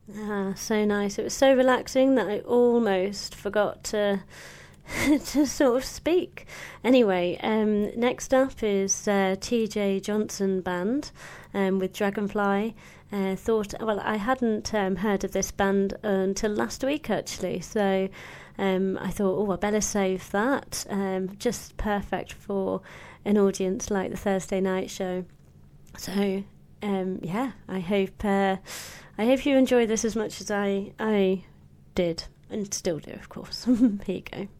Ah, so nice. It was so relaxing that I almost forgot to to sort of speak. Anyway, next up is TJ Johnson Band with Dragonfly. I hadn't heard of this band until last week actually, so I thought, I better save that. Just perfect for an audience like the Thursday night show. So I hope you enjoy this as much as I did and still do, of course. Here you go.